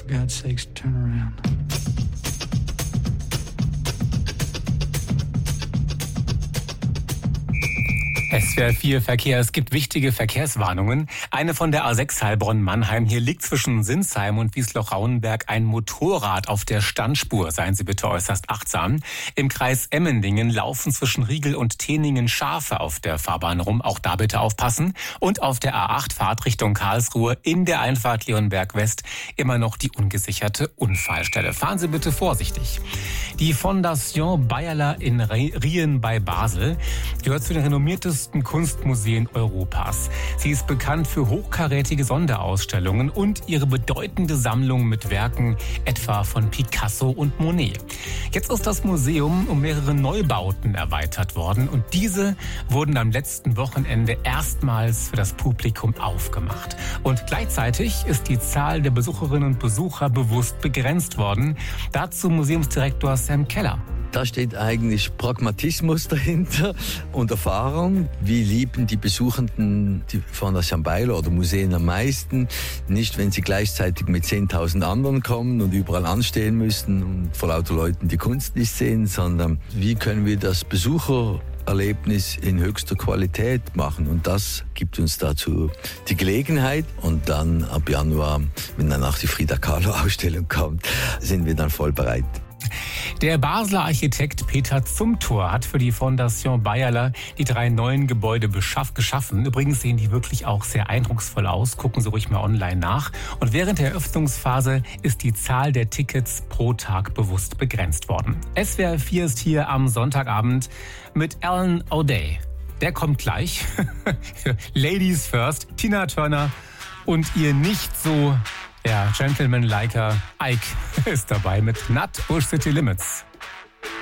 God's sakes, turn around. SWR 4 Verkehr. Es gibt wichtige Verkehrswarnungen. Eine von der A6 Heilbronn-Mannheim. Hier liegt zwischen Sinsheim und Wiesloch-Rauenberg ein Motorrad auf der Standspur. Seien Sie bitte äußerst achtsam. Im Kreis Emmendingen laufen zwischen Riegel und Teningen Schafe auf der Fahrbahn rum. Auch da bitte aufpassen. Und auf der A8 Fahrtrichtung Karlsruhe in der Einfahrt Leonberg West immer noch die ungesicherte Unfallstelle. Fahren Sie bitte vorsichtig. Die Fondation Bayerler in Rien bei Basel gehört zu den renommiertesten Kunstmuseen Europas. Sie ist bekannt für hochkarätige Sonderausstellungen und ihre bedeutende Sammlung mit Werken etwa von Picasso und Monet. Jetzt ist das Museum um mehrere Neubauten erweitert worden und diese wurden am letzten Wochenende erstmals für das Publikum aufgemacht. Und gleichzeitig ist die Zahl der Besucherinnen und Besucher bewusst begrenzt worden. Dazu Museumsdirektor Sam Keller. Da steht eigentlich Pragmatismus dahinter und Erfahrung. Wie lieben die Besuchenden die Fondation Bayerler oder Museen am meisten? Nicht, wenn sie gleichzeitig mit 10.000 anderen kommen und überall anstehen müssen und vor lauter Leuten die Kunst nicht sehen, sondern wie können wir das Besuchererlebnis in höchster Qualität machen. Und das gibt uns dazu die Gelegenheit. Und dann ab Januar, wenn dann auch die Frida Kahlo-Ausstellung kommt, sind wir dann voll bereit. Der Basler Architekt Peter Zumthor hat für die Fondation Bayerler die 3 neuen Gebäude geschaffen. Übrigens sehen die wirklich auch sehr eindrucksvoll aus. Gucken Sie ruhig mal online nach. Und während der Eröffnungsphase ist die Zahl der Tickets pro Tag bewusst begrenzt worden. SWR 4 ist hier am Sonntagabend mit Alan O'Day. Der kommt gleich. Ladies first, Tina Turner und ihr nicht so... Der Gentleman-Liker Ike ist dabei mit Not Push City Limits.